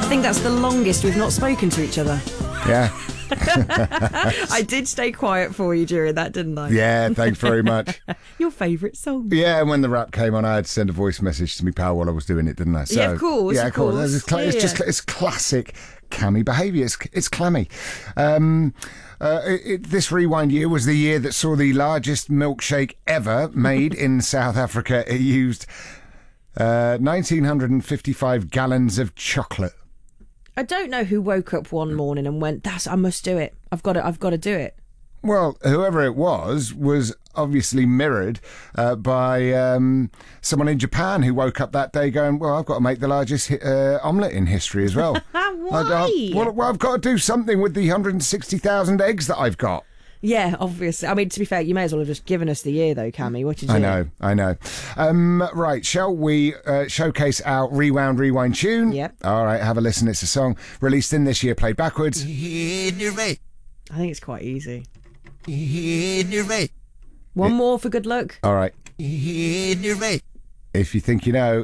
think that's the longest we've not spoken to each other. Yeah. I did stay quiet for you during that, didn't I? Yeah, thanks very much. Your favourite song. Yeah, and when the rap came on, I had to send a voice message to me pal while I was doing it, didn't I? So, Yeah, of course. Yeah, of course. It's classic Cammy behaviour. It's clammy. This rewind year was the year that saw the largest milkshake ever made in South Africa. It used 1,955 gallons of chocolate. I don't know who woke up one morning and went, I must do it. I've got to do it. Well, whoever it was obviously mirrored by someone in Japan who woke up that day going, well, I've got to make the largest omelette in history as well. Why? Well, I've got to do something with the 160,000 eggs that I've got. Yeah, obviously. I mean, to be fair, you may as well have just given us the year, though, Cammy. What did you do? I know. Right, shall we showcase our Rewind tune? Yep. All right, have a listen. It's a song released in this year, played backwards. I think it's quite easy. One more for good luck. All right. If you think you know,